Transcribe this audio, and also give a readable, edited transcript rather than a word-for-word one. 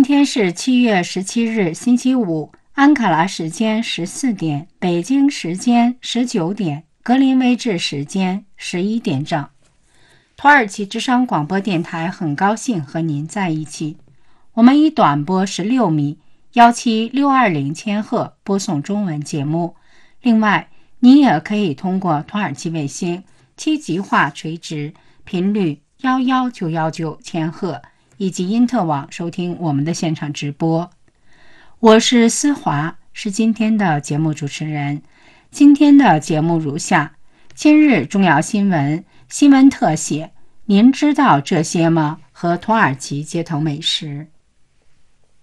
天是7月17日星期五，安卡拉时间14点，北京时间19点，格林威治时间11点整。土耳其之声广播电台很高兴和您在一起。我们以短波16米17620千赫播送中文节目。另外，您也可以通过土耳其卫星7级化垂直频率11919千赫以及因特网收听我们的现场直播。我是思华，是今天的节目主持人。今天的节目如下：今日重要新闻、新闻特写，您知道这些吗？和土耳其街头美食。